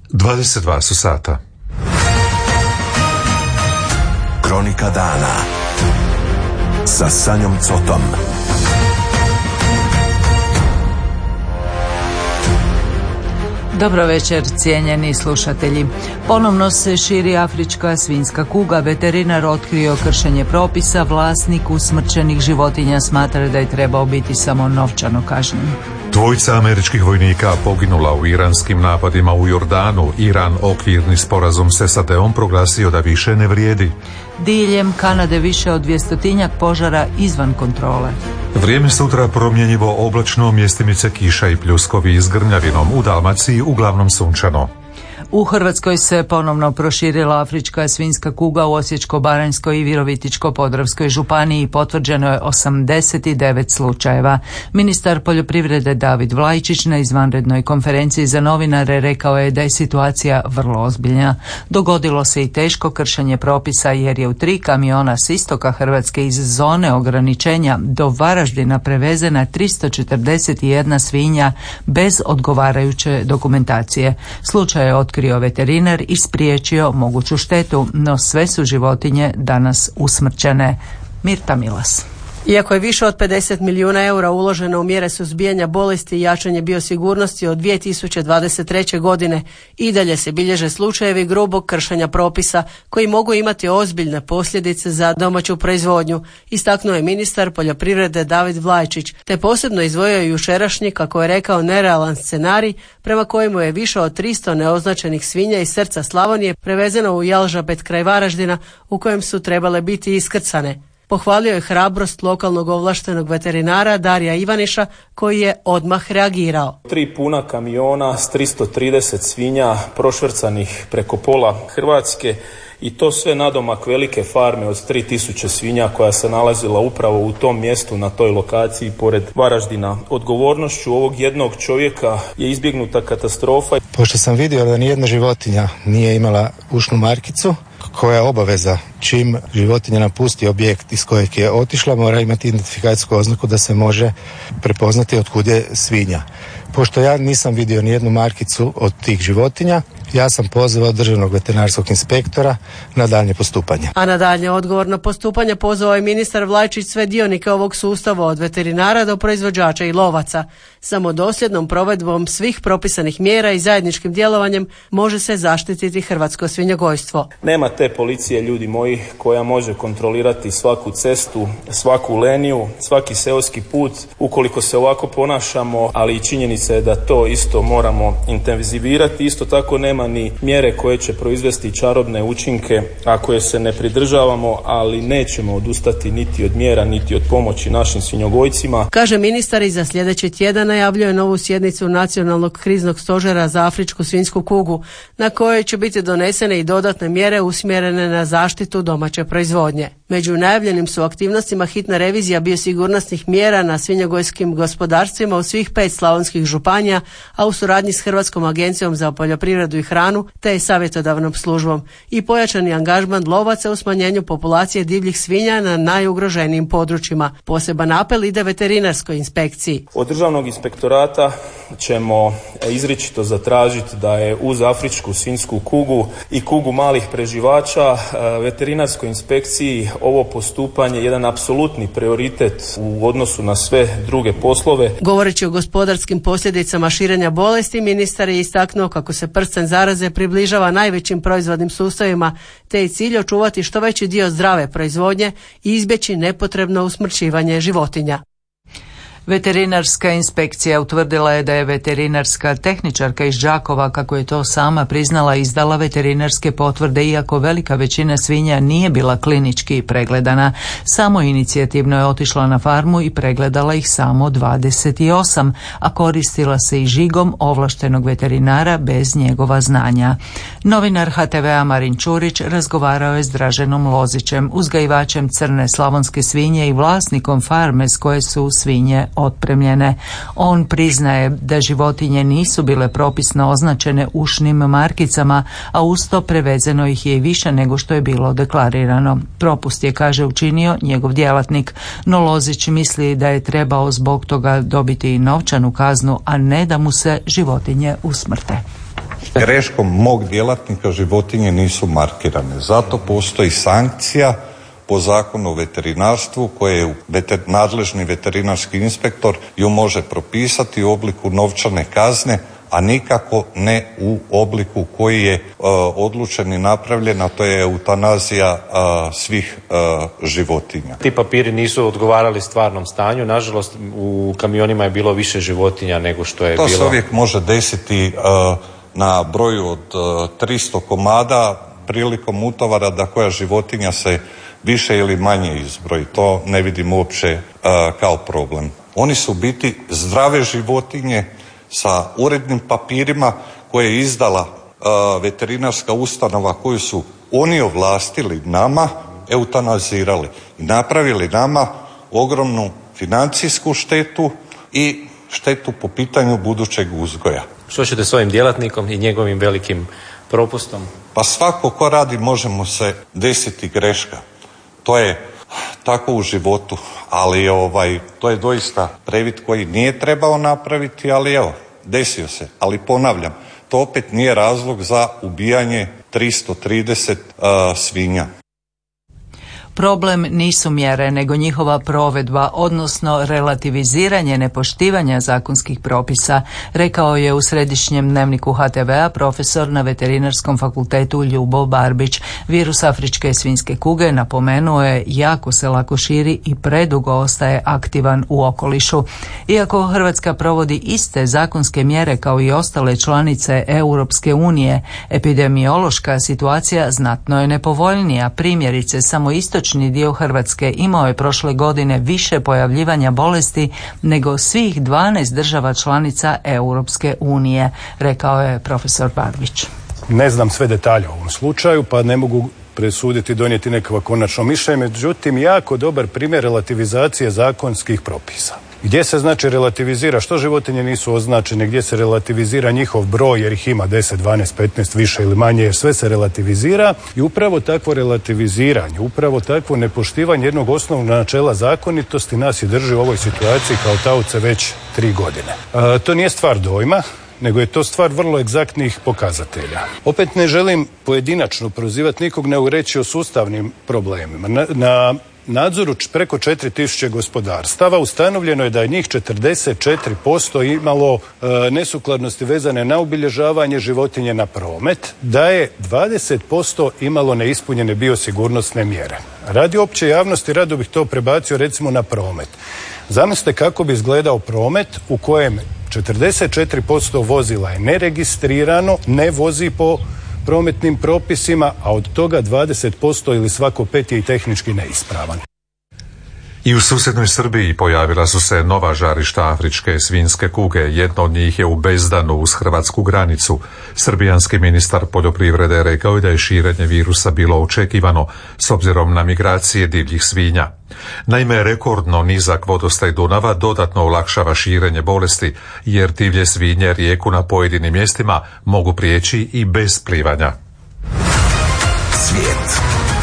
22 su sata. Kronika dana sa Sanjom Cotom. Dobro večer, cijenjeni slušatelji. Ponovno se širi afrička svinjska kuga. Veterinar otkrio kršenje propisa. Vlasnik usmrćenih životinja smatra da je trebao biti samo novčano kažnjen. Dvojica američkih vojnika poginula u iranskim napadima u Jordanu. Iran okvirni sporazum s SAD-om proglasio da više ne vrijedi. Diljem Kanade više od 200 požara izvan kontrole. Vrijeme sutra promjenjivo oblačno, mjestimice kiša i pljuskovi s grmljavinom. U Dalmaciji uglavnom sunčano. U Hrvatskoj se ponovno proširila afrička svinjska kuga. U Osječko-baranjskoj i Virovitičko-podravskoj županiji potvrđeno je 89 slučajeva. Ministar poljoprivrede David Vlajčić na izvanrednoj konferenciji za novinare rekao je da je situacija vrlo ozbiljna. Dogodilo se i teško kršenje propisa jer je u 3 kamiona s istoka Hrvatske iz zone ograničenja do Varaždina prevezena 341 svinja bez odgovarajuće dokumentacije. Slučaj je otkrio veterinar i spriječio moguću štetu, no sve su životinje danas usmrćene. Mirta Milas. Iako je više od 50 milijuna eura uloženo u mjere suzbijanja bolesti i jačanje biosigurnosti od 2023. godine, i dalje se bilježe slučajevi grubog kršenja propisa koji mogu imati ozbiljne posljedice za domaću proizvodnju, istaknuo je ministar poljoprivrede David Vlajčić, te posebno izdvojio jučerašnji, kako je rekao, nerealan scenarij prema kojemu je više od 300 neoznačenih svinja iz srca Slavonije prevezeno u Jalžabet kraj Varaždina u kojem su trebale biti iskrcane. Pohvalio je hrabrost lokalnog ovlaštenog veterinara Darija Ivaniša koji je odmah reagirao. 3 puna kamiona s 330 svinja prošvercanih preko pola Hrvatske i to sve nadomak velike farme od 3000 svinja koja se nalazila upravo u tom mjestu, na toj lokaciji pored Varaždina. Odgovornošću ovog jednog čovjeka je izbjegnuta katastrofa. Pošto sam vidio da nijedna životinja nije imala ušnu markicu, koja je obaveza čim životinja napusti objekt iz kojeg je otišla, mora imati identifikacijsku oznaku da se može prepoznati otkud je svinja. Pošto ja nisam vidio nijednu markicu od tih životinja, ja sam pozvao državnog veterinarskog inspektora na daljnje postupanje. A na daljnje odgovorno postupanje pozvao je ministar Vlajčić sve dionike ovog sustava od veterinara do proizvođača i lovaca. Samo dosljednom provedbom svih propisanih mjera i zajedničkim djelovanjem može se zaštititi hrvatsko svinjogojstvo. Nema te policije, ljudi moji, koja može kontrolirati svaku cestu, svaku leniju, svaki seoski put ukoliko se ovako ponašamo, ali i činjenica je da to isto moramo intenzivirati. Isto tako nema ni mjere koje će proizvesti čarobne učinke ako je se ne pridržavamo, ali nećemo odustati niti od mjera, niti od pomoći našim svinjogojcima. Kaže ministar i za sljedeći tjedan najavljuje novu sjednicu Nacionalnog kriznog stožera za afričku svinjsku kugu, na kojoj će biti donesene i dodatne mjere usmjerene na zaštitu domaće proizvodnje. Među najavljenim su aktivnostima hitna revizija biosigurnosnih mjera na svinjogojskim gospodarstvima u svih 5 slavonskih županija, a u suradnji s Hrvatskom agencijom za poljoprivredu i hranu te savjetodavnom službom, i pojačani angažman lovaca u smanjenju populacije divljih svinja na najugroženijim područjima. Poseban apel ide veterinarskoj inspekciji. Od državnog inspektorata ćemo izričito zatražiti da je uz afričku svinjsku kugu i kugu malih preživača veterinarskoj inspekciji ovo postupanje jedan apsolutni prioritet u odnosu na sve druge poslove. Govoreći o gospodarskim posljedicama širenja bolesti, ministar je istaknuo kako se prsten zaraze približava najvećim proizvodnim sustavima, te je cilj očuvati što veći dio zdrave proizvodnje i izbjeći nepotrebno usmrćivanje životinja. Veterinarska inspekcija utvrdila je da je veterinarska tehničarka iz Đakova, kako je to sama priznala, izdala veterinarske potvrde iako velika većina svinja nije bila klinički pregledana. Samo inicijativno je otišla na farmu i pregledala ih samo 28, a koristila se i žigom ovlaštenog veterinara bez njegova znanja. Novinar HTV-a Marin Čurić razgovarao je s Draženom Lozićem, uzgajivačem crne slavonske svinje i vlasnikom farme s koje su svinje otpremljene. On priznaje da životinje nisu bile propisno označene ušnim markicama, a uz to prevezeno ih je i više nego što je bilo deklarirano. Propust je, kaže, učinio njegov djelatnik, no Lozić misli da je trebao zbog toga dobiti i novčanu kaznu, a ne da mu se životinje usmrte. Greškom mog djelatnika životinje nisu markirane. Zato postoji sankcija po zakonu o veterinarstvu koje je nadležni veterinarski inspektor ju može propisati u obliku novčane kazne, a nikako ne u obliku koji je odlučen i napravljen, a to je eutanazija svih životinja. Ti papiri nisu odgovarali stvarnom stanju, nažalost u kamionima je bilo više životinja nego što je bilo. To se uvijek može desiti na broju od 300 komada prilikom utovara da koja životinja se više ili manje izbroji. To ne vidim uopće kao problem. Oni su biti zdrave životinje sa urednim papirima koje je izdala veterinarska ustanova koju su oni ovlastili nama, eutanazirali i napravili nama ogromnu financijsku štetu i štetu po pitanju budućeg uzgoja. Što ćete s ovim djelatnikom i njegovim velikim propustom? Pa svako ko radi može mu se desiti greška. To je tako u životu, ali to je doista previd koji nije trebao napraviti, ali evo, desio se. Ali ponavljam, to opet nije razlog za ubijanje 330 svinja. Problem nisu mjere, nego njihova provedba, odnosno relativiziranje nepoštivanja zakonskih propisa, rekao je u središnjem dnevniku HTV-a profesor na Veterinarskom fakultetu Ljubo Barbić. Virus afričke svinjske kuge, napomenuo je, jako se lako širi i predugo ostaje aktivan u okolišu. Iako Hrvatska provodi iste zakonske mjere kao i ostale članice Europske unije, epidemiološka situacija znatno je nepovoljnija. Primjerice, samo istočni dio Hrvatske imao je prošle godine više pojavljivanja bolesti nego svih 12 država članica Europske unije, rekao je profesor Barbić. Ne znam sve detalje u ovom slučaju, pa ne mogu presuditi i donijeti nekakvo konačno mišljenje, međutim jako dobar primjer relativizacije zakonskih propisa. Gdje se znači relativizira što životinje nisu označene, gdje se relativizira njihov broj jer ih ima 10, 12, 15 više ili manje, jer sve se relativizira i upravo takvo relativiziranje, upravo takvo nepoštivanje jednog osnovnog načela zakonitosti nas i drži u ovoj situaciji kao taoce već 3 godine. To nije stvar dojma, nego je to stvar vrlo egzaktnih pokazatelja. Opet ne želim pojedinačno prozivati nikog, nego reći o sustavnim problemima. Na nadzoru preko 4000 gospodarstava ustanovljeno je da je njih 44% imalo nesukladnosti vezane na obilježavanje životinje na promet, da je 20% imalo neispunjene biosigurnosne mjere. Radi opće javnosti rado bih to prebacio recimo na promet. Zamislite kako bi izgledao promet u kojem 44% vozila je neregistrirano, ne vozi po prometnim propisima, a od toga 20% ili svako 5 je i tehnički neispravan. I u susjednoj Srbiji pojavila su se nova žarišta afričke svinjske kuge. Jedno od njih je u Bezdanu uz hrvatsku granicu. Srbijanski ministar poljoprivrede rekao je da je širenje virusa bilo očekivano s obzirom na migracije divljih svinja. Naime, rekordno nizak vodostaj Dunava dodatno olakšava širenje bolesti, jer divlje svinje rijeku na pojedinim mjestima mogu prijeći i bez plivanja. Svijet.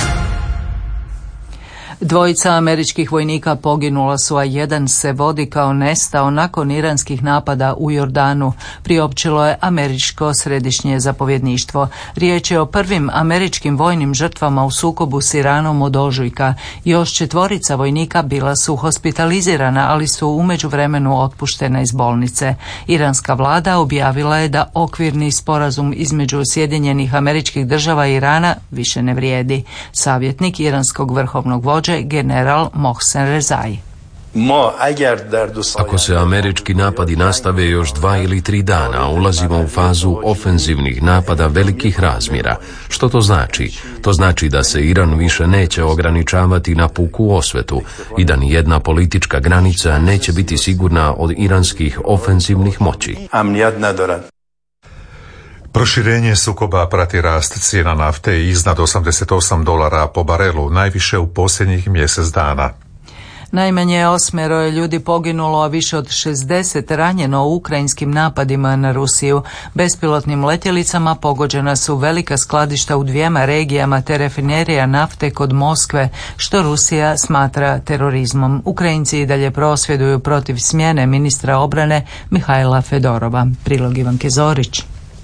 Dvojica američkih vojnika poginula su, a jedan se vodi kao nestao nakon iranskih napada u Jordanu, priopćilo je američko središnje zapovjedništvo. Riječ je o prvim američkim vojnim žrtvama u sukobu s Iranom od ožujka. Još 4 vojnika bila su hospitalizirana, ali su u međuvremenu otpuštena iz bolnice. Iranska vlada objavila je da okvirni sporazum između Sjedinjenih Američkih Država i Irana više ne vrijedi. Savjetnik iranskog vrhovnog vođe general Mohsen Rezai. Ako se američki napadi nastave još 2 ili 3 dana, ulazimo u fazu ofenzivnih napada velikih razmjera. Što to znači? To znači da se Iran više neće ograničavati na puku osvetu i da ni jedna politička granica neće biti sigurna od iranskih ofenzivnih moći. Proširenje sukoba prati rast cijena nafte iznad $88 po barelu, najviše u posljednjih mjesec dana. Najmanje 8 je ljudi poginulo, a više od 60 ranjeno u ukrajinskim napadima na Rusiju. Bespilotnim letjelicama pogođena su velika skladišta u 2 regijama te rafinerija nafte kod Moskve, što Rusija smatra terorizmom. Ukrajinci i dalje prosvjeduju protiv smjene ministra obrane Mihajla Fedorova. Prilog Ivanke Zorić.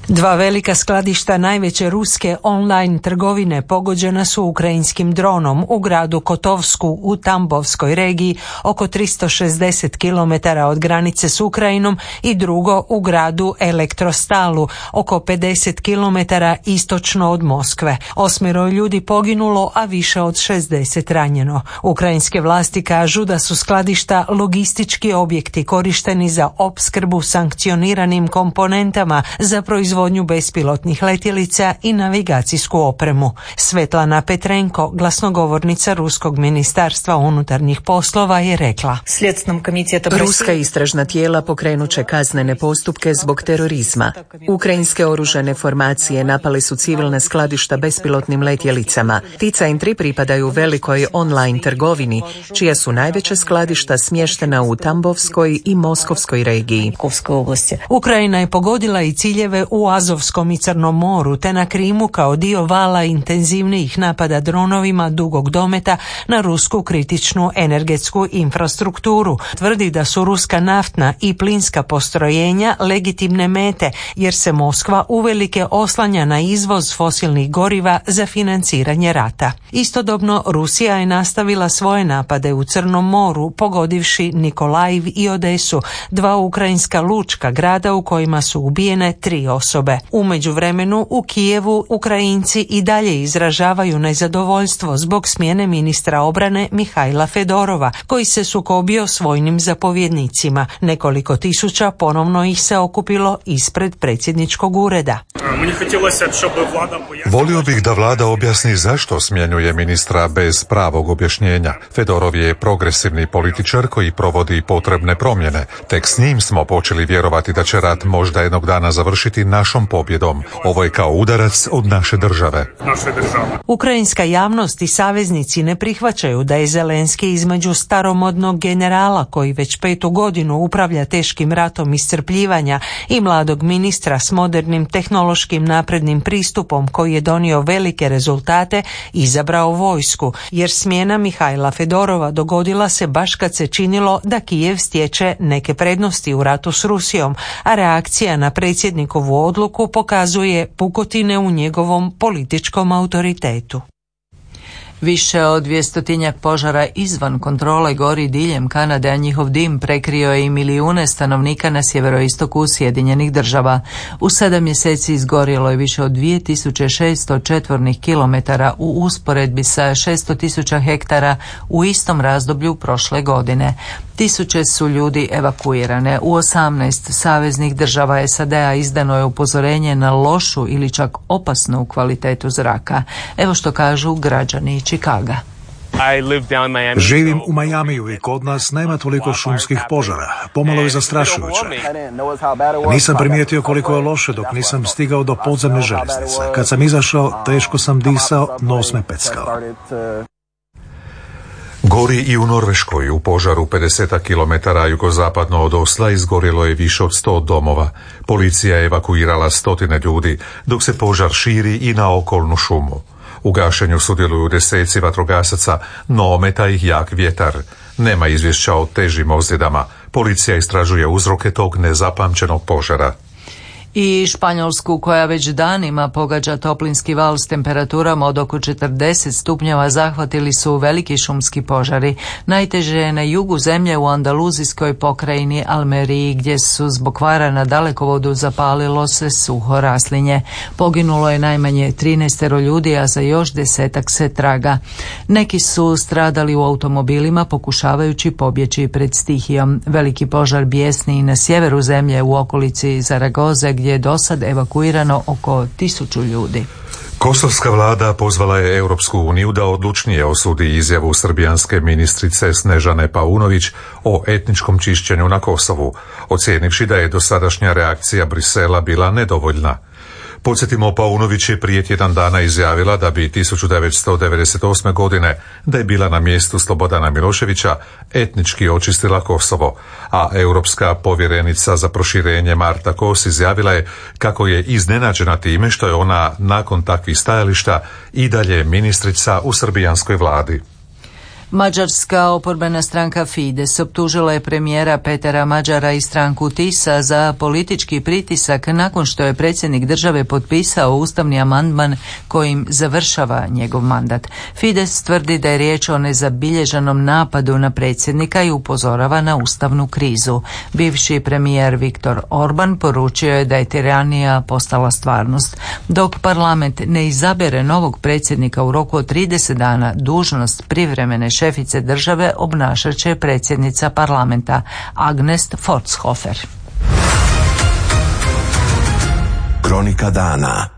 Dva velika skladišta najveće ruske online trgovine pogođena su ukrajinskim dronom u gradu Kotovsku u Tambovskoj regiji oko 360 km od granice s Ukrajinom i drugo u gradu Elektrostalu oko 50 km istočno od Moskve. 8 ljudi poginulo, a više od 60 ranjeno. Ukrajinske vlasti kažu da su skladišta logistički objekti korišteni za opskrbu sankcioniranim komponentama za proizvodnju bespilotnih letjelica i navigacijsku opremu. Svetlana Petrenko, glasnogovornica Ruskog ministarstva unutarnjih poslova, je rekla: Ruska istražna tijela pokrenut će kaznene postupke zbog terorizma. Ukrajinske oružane formacije napale su civilna skladišta bespilotnim letjelicama. Ti centri pripadaju velikoj online trgovini, čija su najveća skladišta smještena u Tambovskoj i Moskovskoj regiji. Ukrajina je pogodila i ciljeve u Azovskom i Crnom moru te na Krimu kao dio vala intenzivnijih napada dronovima dugog dometa na rusku kritičnu energetsku infrastrukturu. Tvrdi da su ruska naftna i plinska postrojenja legitimne mete jer se Moskva uvelike oslanja na izvoz fosilnih goriva za financiranje rata. Istodobno Rusija je nastavila svoje napade u Crnom moru pogodivši Nikolajiv i Odesu, dva ukrajinska lučka grada u kojima su ubijene 3 osobe. U međuvremenu u Kijevu Ukrajinci i dalje izražavaju nezadovoljstvo zbog smjene ministra obrane Mihajla Fedorova, koji se sukobio s vojnim zapovjednicima. Nekoliko tisuća ponovno ih se okupilo ispred predsjedničkog ureda. Volio bih da vlada objasni zašto smjenjuje ministra bez pravog objašnjenja. Fedorov je progresivni političar koji provodi potrebne promjene. Tek s njim smo počeli vjerovati da će rat možda jednog dana završiti našom pobjedom. Ovo je kao udarac od naše države. Ukrajinska javnost i saveznici ne prihvaćaju da je Zelenski između staromodnog generala koji već 5. godinu upravlja teškim ratom iscrpljivanja i mladog ministra s modernim tehnološkim naprednim pristupom koji je donio velike rezultate, izabrao vojsku, jer smjena Mihajla Fedorova dogodila se baš kad se činilo da Kijev stječe neke prednosti u ratu s Rusijom, a reakcija na predsjednikovu odluku pokazuje pukotine u njegovom političkom autoritetu. Više od 200 požara izvan kontrole gori diljem Kanade, a njihov dim prekrio je i milijune stanovnika na sjeveroistoku Sjedinjenih Država. U 7 mjeseci izgorjelo je više od 2600 četvornih kilometara u usporedbi sa 600.000 hektara u istom razdoblju prošle godine. Tisuće su ljudi evakuirane. U 18 saveznih država SAD-a izdano je upozorenje na lošu ili čak opasnu kvalitetu zraka. Evo što kažu građani Chicaga. Živim u Majamiju i kod nas nema toliko šumskih požara. Pomalo je zastrašujuće. Nisam primijetio koliko je loše dok nisam stigao do podzemne željeznice. Kad sam izašao, teško sam disao, nos me peckao. Gori i u Norveškoj. U požaru 50 km jugozapadno od Osla izgorjelo je više od 100 domova. Policija je evakuirala 100 ljudi, dok se požar širi i na okolnu šumu. U gašenju sudjeluju deseci vatrogasaca, no ometa ih jak vjetar. Nema izvješća o težim ozljedama. Policija istražuje uzroke tog nezapamćenog požara. I Španjolsku, koja već danima pogađa toplinski val s temperaturama od oko 40 stupnjeva, zahvatili su veliki šumski požari. Najteže je na jugu zemlje u andaluzijskoj pokrajini Almeriji, gdje su zbog kvara na dalekovodu zapalilo se suho raslinje. Poginulo je najmanje 13 ljudi, a za još 10 se traga. Neki su stradali u automobilima pokušavajući pobjeći pred stihijom. Veliki požar bijesni i na sjeveru zemlje u okolici Zaragoze, gdje je dosad evakuirano oko 1000 ljudi. Kosovska vlada pozvala je Europsku uniju da odlučnije osudi izjavu srbijanske ministrice Snežane Paunović o etničkom čišćenju na Kosovu, ocijenivši da je dosadašnja reakcija Brisela bila nedovoljna. Podsjetimo, Paunović je prije tjedan dana izjavila da bi 1998. godine, da je bila na mjestu Slobodana Miloševića, etnički očistila Kosovo, a europska povjerenica za proširenje Marta Kos izjavila je kako je iznenađena time što je ona nakon takvih stajališta i dalje ministrica u srbijanskoj vladi. Mađarska oporbena stranka Fides optužila je premijera Petera Mađara i stranku Tisa za politički pritisak nakon što je predsjednik države potpisao ustavni amandman kojim završava njegov mandat. Fides tvrdi da je riječ o nezabilježenom napadu na predsjednika i upozorava na ustavnu krizu. Bivši premijer Viktor Orban poručio je da je tiranija postala stvarnost. Dok parlament ne izabere novog predsjednika u roku od 30 dana, dužnost privremene šefice države obnašat će predsjednica parlamenta Agnes Forshofer. Kronika dana.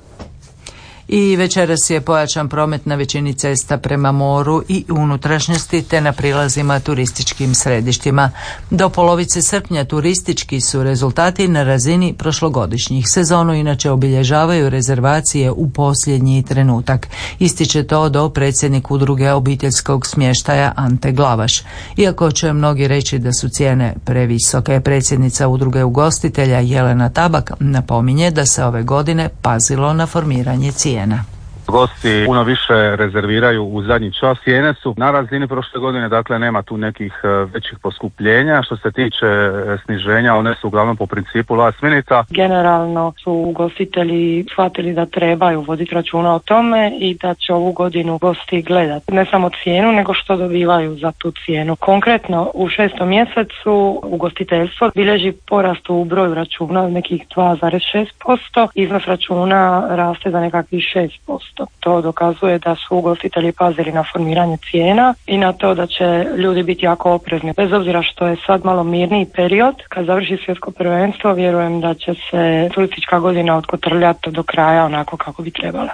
I večeras je pojačan promet na većini cesta prema moru i unutrašnjosti te na prilazima turističkim središtima. Do polovice srpnja turistički su rezultati na razini prošlogodišnjih. Sezonu inače obilježavaju rezervacije u posljednji trenutak. Ističe to do predsjednik udruge obiteljskog smještaja Ante Glavaš. Iako će mnogi reći da su cijene previsoke, predsjednica udruge ugostitelja Jelena Tabak napominje da se ove godine pazilo na formiranje cijena. Gosti puno više rezerviraju u zadnji čas. Cijene su na razini prošle godine, dakle nema tu nekih većih poskupljenja. Što se tiče sniženja, one su uglavnom po principu last minuta. Generalno su ugostitelji shvatili da trebaju voditi računa o tome i da će ovu godinu gosti gledati ne samo cijenu, nego što dobivaju za tu cijenu. Konkretno u 6. mjesecu ugostiteljstvo bilježi porast u broju računa od nekih 2,6%. Iznos računa raste za nekakvih 6%. To dokazuje da su ugostitelji pazili na formiranje cijena i na to da će ljudi biti jako oprezni. Bez obzira što je sad malo mirniji period, kad završi svjetsko prvenstvo, vjerujem da će se turistička godina otkotrljati do kraja onako kako bi trebala.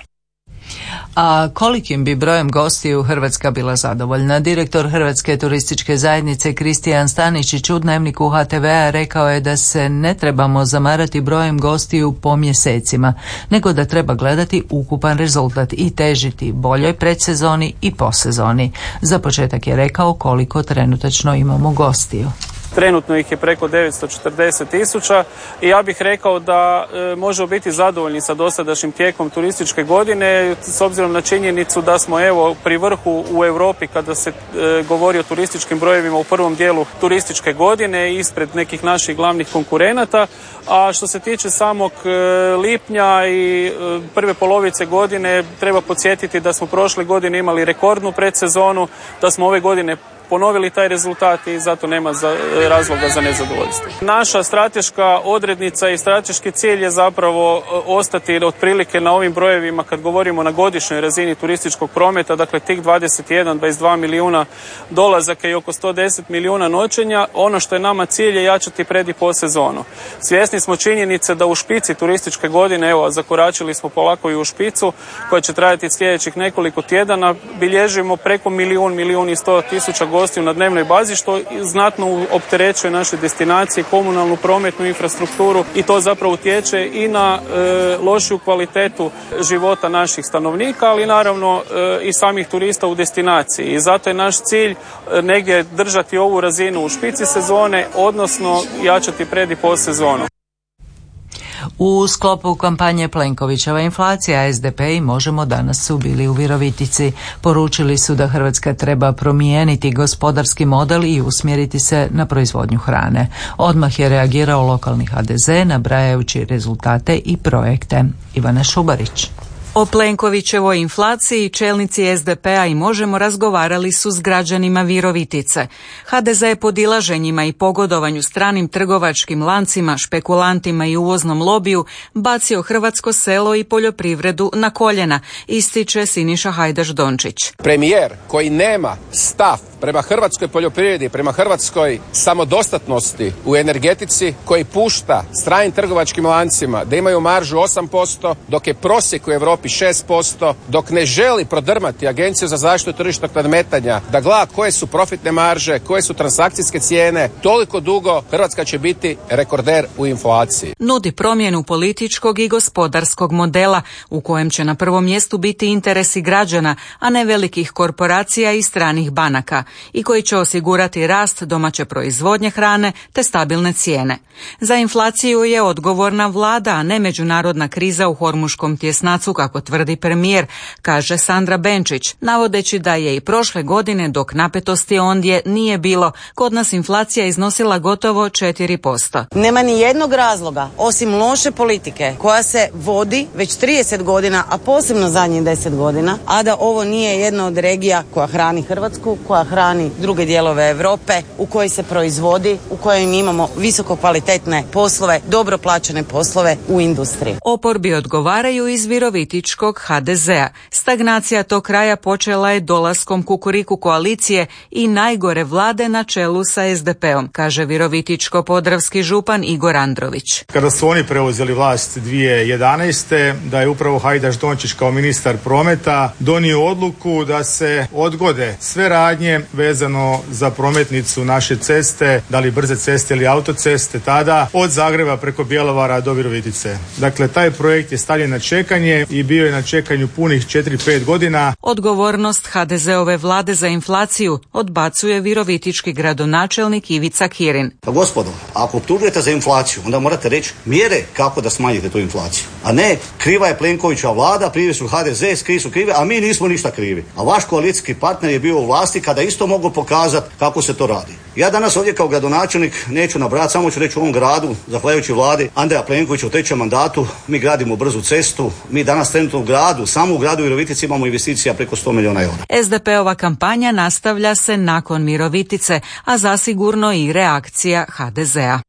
A kolikim bi brojem gostiju Hrvatska bila zadovoljna? Direktor Hrvatske turističke zajednice Kristijan Staničić u Dnevniku HTV-a rekao je da se ne trebamo zamarati brojem gostiju po mjesecima, nego da treba gledati ukupan rezultat i težiti boljoj predsezoni i posezoni. Za početak je rekao koliko trenutačno imamo gostiju. Trenutno ih je preko 940.000 i ja bih rekao da možemo biti zadovoljni sa dosadašnjim tijekom turističke godine s obzirom na činjenicu da smo evo pri vrhu u Europi kada se govori o turističkim brojevima u prvom dijelu turističke godine ispred nekih naših glavnih konkurenata, a što se tiče samog lipnja i prve polovice godine treba podsjetiti da smo prošle godine imali rekordnu predsezonu, da smo ove godine ponovili taj rezultat i zato nema razloga za nezadovoljstvo. Naša strateška odrednica i strateški cilj je zapravo ostati otprilike na ovim brojevima kad govorimo na godišnjoj razini turističkog prometa, dakle tih 22 milijuna dolazaka i oko 110 milijuna noćenja. Ono što je nama cilj je jačati pred i po sezonu. Svjesni smo činjenice da u špici turističke godine, evo zakoračili smo polako i u špicu koja će trajati sljedećih nekoliko tjedana, bilježimo preko milijun i 100.000 gostiju na dnevnoj bazi, što znatno opterećuje naše destinacije, komunalnu prometnu infrastrukturu i to zapravo utječe i na lošiju kvalitetu života naših stanovnika, ali naravno i samih turista u destinaciji. I zato je naš cilj negdje držati ovu razinu u špici sezone, odnosno jačati pred i po sezonu. U sklopu kampanje Plenkovićeva inflacija, SDP i Možemo danas su bili u Virovitici. Poručili su da Hrvatska treba promijeniti gospodarski model i usmjeriti se na proizvodnju hrane. Odmah je reagirao lokalni HDZ nabrajajući rezultate i projekte. Ivana Šubarić. O Plenkovićevoj inflaciji čelnici SDP-a i Možemo razgovarali su s građanima Virovitice. HDZ je podilaženjima i pogodovanju stranim trgovačkim lancima, špekulantima i uvoznom lobiju bacio hrvatsko selo i poljoprivredu na koljena, ističe Siniša Hajdaš Dončić. Premijer koji nema stav prema hrvatskoj poljoprivredi, prema hrvatskoj samodostatnosti u energetici, koji pušta stranim trgovačkim lancima da imaju maržu 8%, dok je prosjek u Europi 6%, dok ne želi prodrmati Agenciju za zaštitu tržišnog nadmetanja, da gleda koje su profitne marže, koje su transakcijske cijene, toliko dugo Hrvatska će biti rekorder u inflaciji. Nudi promjenu političkog i gospodarskog modela u kojem će na prvom mjestu biti interesi građana, a ne velikih korporacija i stranih banaka. i koji će osigurati rast domaće proizvodnje hrane te stabilne cijene. Za inflaciju je odgovorna vlada, a ne međunarodna kriza u Hormuškom tjesnacu, kako tvrdi premijer, kaže Sandra Benčić, navodeći da je i prošle godine, dok napetosti ondje nije bilo, kod nas inflacija iznosila gotovo 4%. Nema ni jednog razloga, osim loše politike koja se vodi već 30 godina, a posebno zadnjih 10 godina, a da ovo nije jedna od regija koja hrani Hrvatsku, koja hrani druge dijelove Europe, u kojoj se proizvodi, u kojoj imamo visoko kvalitetne poslove, dobro plaćene poslove u industriji. Oporbi odgovaraju iz virovitičkog HDZ-a. Stagnacija tog kraja počela je dolaskom Kukuriku koalicije i najgore vlade na čelu sa SDP-om, kaže virovitičko-podravski župan Igor Andrović. Kada su oni preuzeli vlast 2011. da je upravo Hajdaš Dončić kao ministar prometa donio odluku da se odgode sve radnje vezano za prometnicu naše ceste, da li brze ceste ili autoceste, tada od Zagreba preko Bjelovara do Virovitice. Dakle, taj projekt je stavljen na čekanje i bio je na čekanju punih 4-5 godina. Odgovornost HDZ-ove vlade za inflaciju odbacuje virovitički gradonačelnik Ivica Kirin. Pa gospodo, ako optužujete za inflaciju, onda morate reći mjere kako da smanjite tu inflaciju. A ne, kriva je Plenkovićeva vlada, krivi su HDZ, svi su krivi, a mi nismo ništa krivi. A vaš koalicijski partner je bio u vlasti kada isto mogu pokazati kako se to radi. Ja danas ovdje kao gradonačelnik neću nabrati, samo ću reći u ovom gradu, zahvaljujući vladi Andreja Plenkovića u 3. mandatu, mi gradimo brzu cestu, mi danas trenutno u gradu, samo u gradu Virovitici imamo investicija preko 100 milijuna eura. SDP-ova kampanja nastavlja se nakon Virovitice, a zasigurno i reakcija HDZ-a.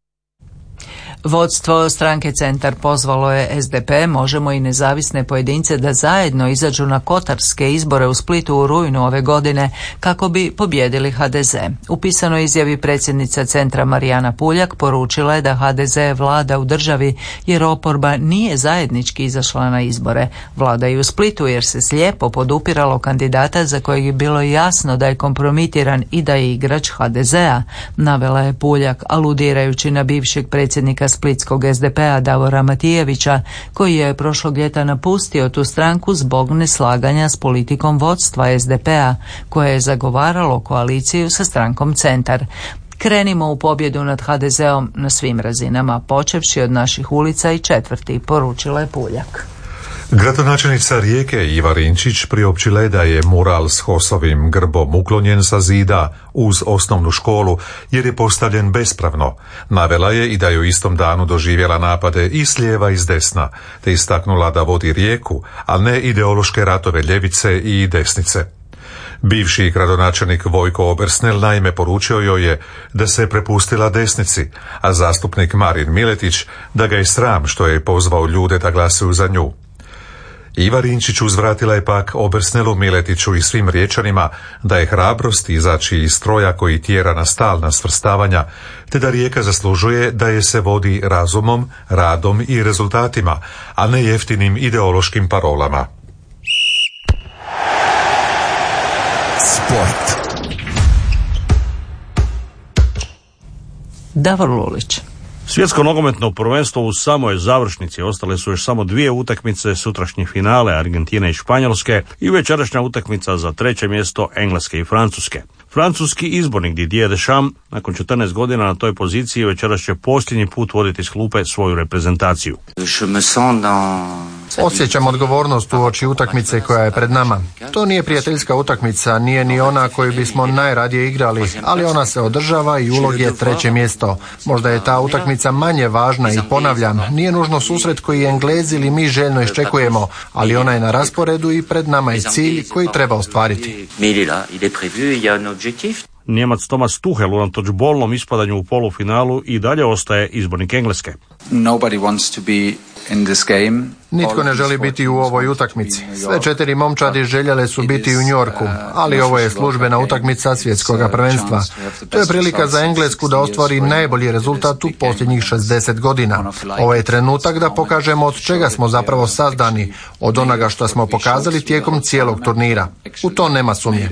Vodstvo stranke Centar pozvalo je SDP, Možemo i nezavisne pojedince da zajedno izađu na kotarske izbore u Splitu u rujnu ove godine kako bi pobjedili HDZ. U pisanoj izjavi predsjednica Centra Marijana Puljak poručila je da HDZ vlada u državi jer oporba nije zajednički izašla na izbore. Vlada i u Splitu jer se slijepo podupiralo kandidata za kojeg je bilo jasno da je kompromitiran i da je igrač HDZ-a, navela je Puljak, aludirajući na bivšeg predsjednika splitskog SDP-a Davora Matijevića, koji je prošlog ljeta napustio tu stranku zbog neslaganja s politikom vodstva SDP-a, koje je zagovaralo koaliciju sa strankom Centar. Krenimo u pobjedu nad HDZ-om na svim razinama, počevši od naših ulica i četvrti, poručila je Puljak. Gradonačelnica Rijeke Iva Rinčić priopćila je da je mural s HOS-ovim grbom uklonjen sa zida uz osnovnu školu jer je postavljen bespravno. Navela je i da je u istom danu doživjela napade i s lijeva i s desna, te istaknula da vodi Rijeku, a ne ideološke ratove ljevice i desnice. Bivši gradonačelnik Vojko Obersnel naime poručio joj je da se prepustila desnici, a zastupnik Marin Miletić da ga je sram što je pozvao ljude da glasuju za nju. Iva Rinčić uzvratila je pak Obersnelu, Miletiću i svim Riječanima da je hrabrost izaći iz stroja koji tjera na stalna svrstavanja, te da Rijeka zaslužuje da je se vodi razumom, radom i rezultatima, a ne jeftinim ideološkim parolama. Sport. Davor Lulić. Svjetsko nogometno prvenstvo u samoj završnici, ostale su još samo 2 utakmice, sutrašnji finale Argentine i Španjolske i večerašnja utakmica za 3. mjesto Engleske i Francuske. Francuski izbornik Didier Deschamps nakon 14 godina na toj poziciji večeras će posljednji put voditi iz klupe svoju reprezentaciju. Osjećam odgovornost u oči utakmice koja je pred nama. To nije prijateljska utakmica, nije ni ona koju bismo najradije igrali, ali ona se održava i ulog je 3. mjesto. Možda je ta utakmica manje važna i ponavljam, nije nužno susret koji Englezi ili mi željno iščekujemo, ali ona je na rasporedu i pred nama je cilj koji treba ostvariti. Njemac Thomas Tuchel unatoč bolnom ispadanju u polufinalu i dalje ostaje izbornik Engleske. Nitko ne želi biti u ovoj utakmici. Sve 4 momčadi željele su biti u New Yorku, ali ovo je službena utakmica svjetskog prvenstva. To je prilika za Englesku da ostvari najbolji rezultat u posljednjih 60 godina. Ovo je trenutak da pokažemo od čega smo zapravo sazdani, od onoga što smo pokazali tijekom cijelog turnira. U to nema sumnje.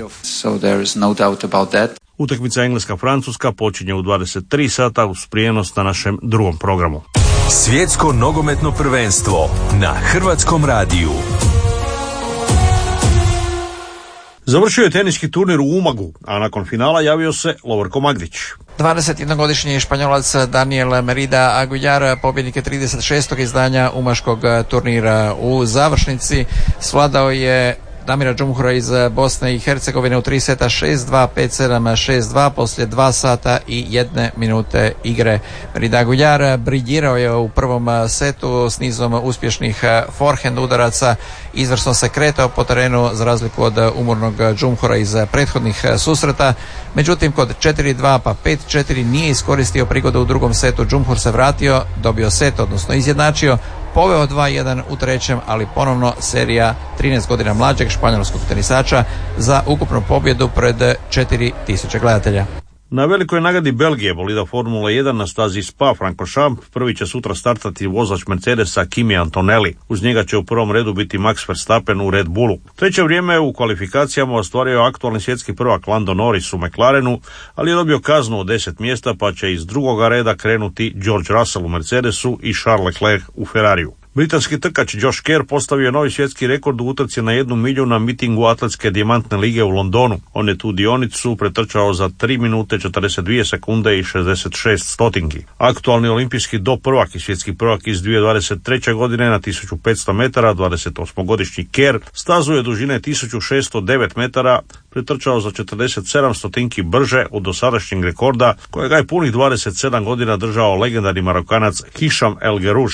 Utakmica Engleska-Francuska počinje u 23 sata uz prijenos na našem drugom programu. Svjetsko nogometno prvenstvo na Hrvatskom radiju. Završio je teniski turnir u Umagu, a nakon finala javio se Lovorko Magdić. 21-godišnji Španjolac Daniel Merida Aguilar, pobjednik je 36. izdanja umaškog turnira. U završnici svladao je Damira Džumhura iz Bosne i Hercegovine u 3 seta 6-2, 5-7, 6-2 poslije 2 sata i 1 minute igre. Merida Aguilar briljirao je u prvom setu s nizom uspješnih forehand udaraca, izvrsno se kretao po terenu za razliku od umornog Džumhura iz prethodnih susreta. Međutim, kod 4-2 pa 5-4 nije iskoristio prigodu u drugom setu. Džumhur se vratio, dobio set, odnosno izjednačio, poveo 2-1 u trećem, ali ponovno serija 13 godina mlađeg španjolskog tenisača za ukupnu pobjedu pred 4000 gledatelja. Na velikoj nagradi Belgije bolida Formula 1 na stazi Spa-Francorchamps prvi će sutra startati vozač Mercedesa Kimi Antonelli. Uz njega će u prvom redu biti Max Verstappen u Red Bullu. Treće vrijeme u kvalifikacijama ostvario aktualni svjetski prvak Lando Norris u McLarenu, ali je dobio kaznu od 10 mjesta pa će iz drugoga reda krenuti George Russell u Mercedesu i Charles Leclerc u Ferrariju. Britanski trkač Josh Kerr postavio je novi svjetski rekord u utrci na 1 milju na mitingu Atletske dijamantne lige u Londonu. On je tu dionicu pretrčao za 3 minute 42 sekunde i 66 stotinki. Aktualni olimpijski doprvak i svjetski prvak iz 2023. godine na 1500 metara, 28-godišnji Kerr, stazu je dužine 1609 metara pretrčao za 47 stotinki brže od dosadašnjeg rekorda kojega je punih 27 godina držao legendarni Marokanac Hišam El Gerouj.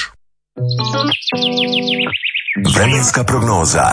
Vremenska prognoza.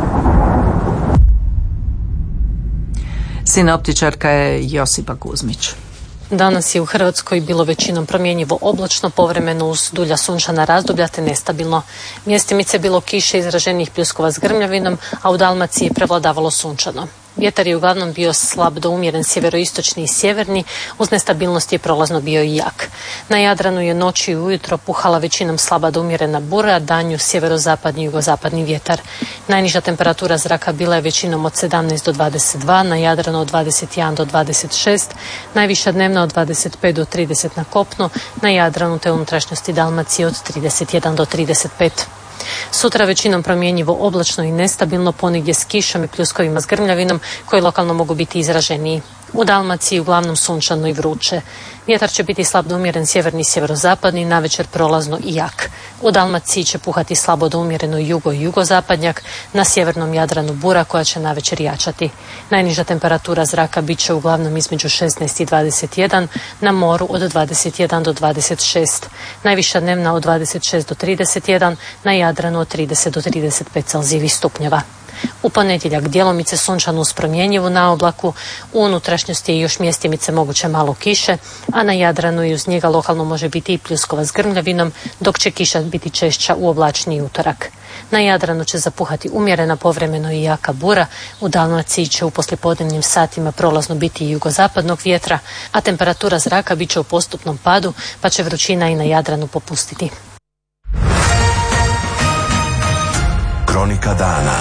Sinoptičarka je Josipa Kuzmić. Danas je u Hrvatskoj bilo većinom promjenjivo oblačno, povremeno uz dulja sunčana razdoblja te nestabilno. Mjestimice bilo kiše izraženih pljuskova s grmljavinom, a u Dalmaciji je prevladavalo sunčano. Vjetar je uglavnom bio slab do umjeren sjeveroistočni i sjeverni, uz nestabilnost je prolazno bio i jak. Na Jadranu je noći i ujutro puhala većinom slaba do umjerena bura, danju sjeverozapadni i jugozapadni vjetar. Najniža temperatura zraka bila je većinom od 17 do 22, na Jadranu od 21 do 26, najviša dnevna od 25 do 30 na kopnu, na Jadranu te unutrašnjosti Dalmacije od 31 do 35. Sutra većinom promjenjivo oblačno i nestabilno, ponegdje s kišom i pljuskovima s grmljavinom koji lokalno mogu biti izraženiji. U Dalmaciji uglavnom sunčano i vruće. Vjetar će biti slab do umjeren sjeverni i sjeverozapadni, navečer prolazno i jak. U Dalmaciji će puhati slabo do umjereno jugo i jugozapadnjak, na sjevernom Jadranu bura koja će navečer jačati. Najniža temperatura zraka bit će uglavnom između 16 i 21, na moru od 21 do 26. Najviša dnevna od 26 do 31, na Jadranu od 30 do 35 celzijevih stupnjeva. U ponedjeljak djelomice sunčano uz promjenjivu na oblaku, u unutrašnjosti je još mjestimice moguće malo kiše, a na Jadranu i uz njega lokalno može biti i pljuskova s grmljavinom, dok će kiša biti češća u oblačniji utorak. Na Jadranu će zapuhati umjerena povremeno i jaka bura, u Dalmaciji će u poslijepodnevnim satima prolazno biti i jugozapadnog vjetra, a temperatura zraka bit će u postupnom padu, pa će vrućina i na Jadranu popustiti. Kronika dana.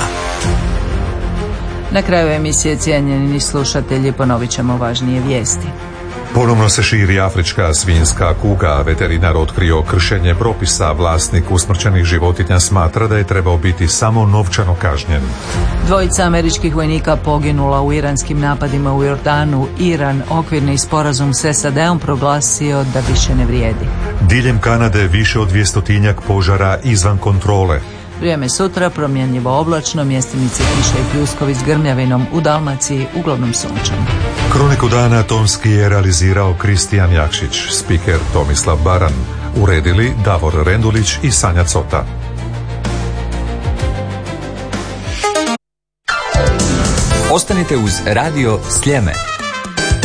Na kraju emisije, cijenjeni slušatelji, ponovit ćemo važnije vijesti. Ponovno se širi afrička svinjska kuga. Veterinar otkrio kršenje propisa. Vlasnik usmrćenih životinja smatra da je trebao biti samo novčano kažnjen. 2 američkih vojnika poginula u iranskim napadima u Jordanu. Iran okvirni sporazum s SAD-om proglasio da više ne vrijedi. Diljem Kanade više od 200 požara izvan kontrole. Vrijeme sutra promjenjivo oblačno, mjestimice kiše i pljuskovi s grmljavinom, u Dalmaciji uglavnom sunčano. Kroniku dana tonski je realizirao Kristijan Jakšić, spiker Tomislav Baran, uredili Davor Rendulić i Sanja Cota. Ostanite uz Radio Sljeme.